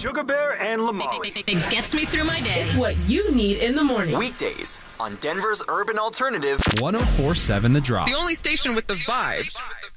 Sugar Bear and Lamali. It gets me through my day. It's what you need in the morning. Weekdays on Denver's Urban Alternative. 104.7 The Drop. The only station with the vibe.